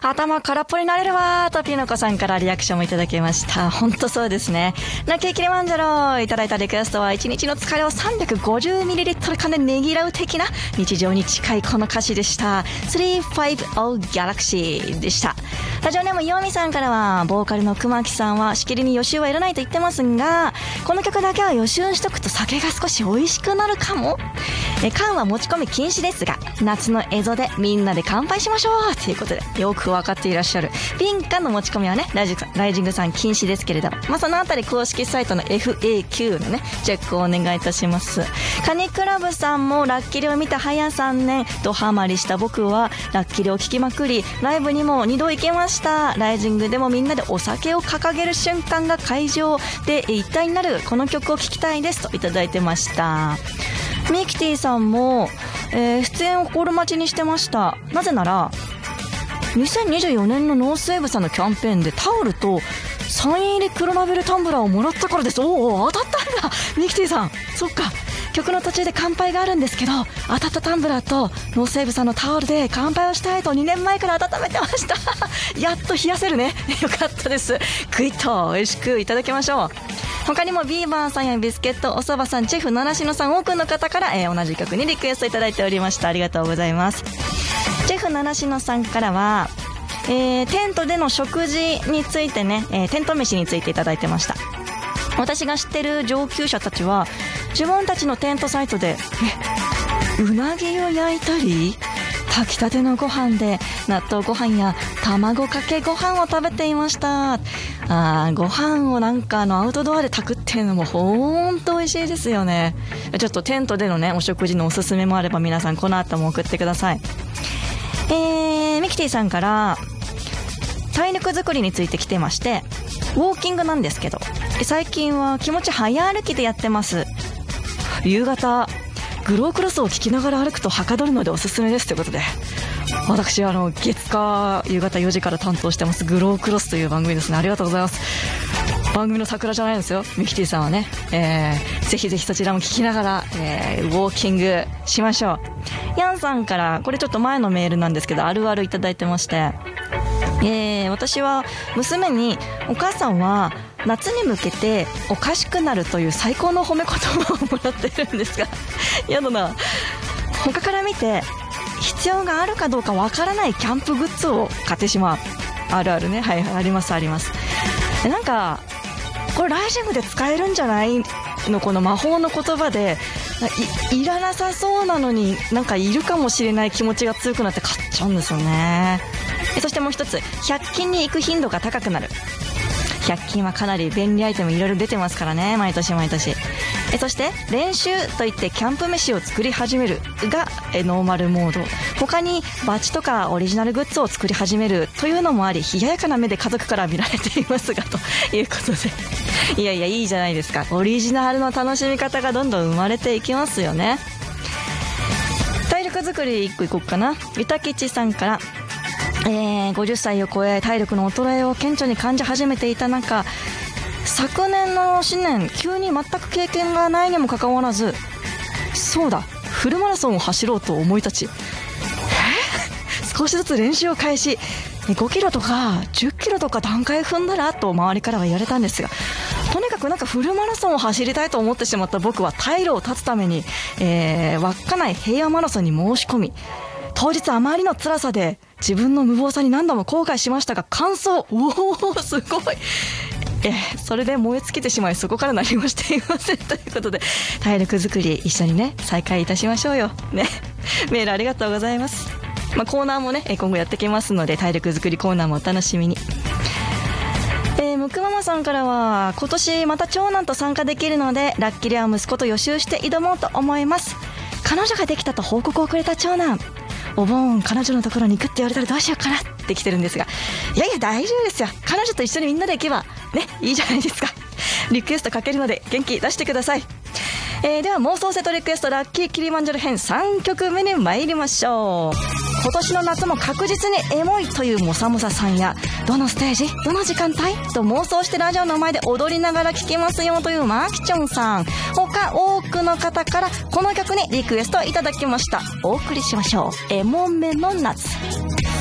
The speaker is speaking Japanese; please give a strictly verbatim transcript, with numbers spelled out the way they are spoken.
頭空っぽになれるわーとピノコさんからリアクションもいただきました。本当そうですね。ラッキーキリマンジャロいただいたリクエストは、一日の疲れを さんびゃくごじゅうミリリットル 間でねぎらう的な日常に近いこの歌詞でした。さんびゃくごじゅうギャラクシーでした。ラジオネームヨミさんからは、ボーカルの熊木さんはしきりに予習はいらないと言ってますが、この曲だけは予習しとくと酒が少し美味しくなるかも。え缶は持ち込み禁止ですが、夏の蝦夷でみんなで乾杯しましょうということで、よく分かっていらっしゃる。瓶缶の持ち込みはね、ライジライジングさん禁止ですけれど、まあ、そのあたり公式サイトの エフエーキュー のねチェックをお願いいたします。カニクラブさんも、ラッキリを見た早さんねん、ドハマりした僕はラッキリを聴きまくり、ライブにもにど行けました。ライジングでもみんなでお酒を掲げる瞬間が会場で一体になるこの曲を聴きたいですといただいてました。ミキティさんも、えー、出演を心待ちにしてました。なぜならにせんにじゅうよねんのノースウェーブさんのキャンペーンでタオルとサイン入り黒ラベルタンブラーをもらったからです。おお、当たったんだミキティさん。そっか、曲の途中で乾杯があるんですけど、当たったタンブラーとノースウェーブさんのタオルで乾杯をしたいとにねんまえから温めてましたやっと冷やせるねよかったです。クイッと美味しくいただきましょう。他にもビーバーさんやビスケットおそばさん、チェフ習志野さん、多くの方から、えー、同じ曲にリクエストいただいておりました。ありがとうございます。チェフ習志野さんからは、えー、テントでの食事についてね、えー、テント飯についていただいてました。私が知ってる上級者たちは、自分たちのテントサイトでえうなぎを焼いたり、炊きたてのご飯で納豆ご飯や卵かけご飯を食べていました。あー、ご飯をなんかあのアウトドアで炊くっていうのもほんと美味しいですよね。ちょっとテントでのねお食事のおすすめもあれば、皆さんこの後も送ってください。えー、ミキティさんから体力作りについて来てまして、ウォーキングなんですけど、最近は気持ち早歩きでやってます。夕方グロークロスを聞きながら歩くとはかどるのでおすすめですということで、私あの月火夕方よじから担当してますグロークロスという番組ですね。ありがとうございます。番組の桜じゃないんですよ、ミキティさんはね。えー、ぜひぜひそちらも聞きながら、えー、ウォーキングしましょう。ヤンさんから、これちょっと前のメールなんですけど、あるあるいただいてまして、えー、私は娘に、お母さんは夏に向けておかしくなるという最高の褒め言葉をもらってるんですがやだな。他から見て必要があるかどうかわからないキャンプグッズを買ってしまう。あるあるね。はい、ありますあります。なんかこれライジングで使えるんじゃないの、この魔法の言葉で い, いらなさそうなのになんかいるかもしれない気持ちが強くなって買っちゃうんですよね。そしてもう一つ、ひゃく均に行く頻度が高くなる。ひゃく均はかなり便利アイテムいろいろ出てますからね、毎年毎年。えそして練習といってキャンプ飯を作り始めるがえノーマルモード。他にバッジとかオリジナルグッズを作り始めるというのもあり、冷ややかな目で家族から見られていますがということでいやいや、いいじゃないですか。オリジナルの楽しみ方がどんどん生まれていきますよね。体力作りいっこいこうかな。ゆたきちさんから、えー、ごじゅっさいを超え体力の衰えを顕著に感じ始めていた中、昨年の新年急に全く経験がないにもかかわらず、そうだフルマラソンを走ろうと思い立ち、え少しずつ練習を開始。ごキロとかじゅっキロとか段階踏んだらと周りからは言われたんですが、とにかくなんかフルマラソンを走りたいと思ってしまった僕は退路を断つために、えー、稚内平野マラソンに申し込み、当日あまりの辛さで自分の無謀さに何度も後悔しましたが完走。おお、すごい。えー、それで燃え尽きてしまい、そこから何もしていませんということで、体力作り一緒にね再開いたしましょうよね。メールありがとうございます。まあ、コーナーもね今後やってきますので、体力作りコーナーもお楽しみに。えー、むくママさんからは、今年また長男と参加できるのでラッキリは息子と予習して挑もうと思います。彼女ができたと報告をくれた長男、お盆彼女のところに行くって言われたらどうしようかなって来てるんですが、いやいや大丈夫ですよ。彼女と一緒にみんなで行けばねいいじゃないですか。リクエストかけるので元気出してください。えー、では妄想セットリクエストラッキーキリマンジャロ編さんきょくめに参りましょう。今年の夏も確実にエモいというモサモサさんや、どのステージどの時間帯と妄想してラジオの前で踊りながら聴きますよというマキチョンさん、他多くの方からこの曲にリクエストいただきました。お送りしましょう。エモめの夏。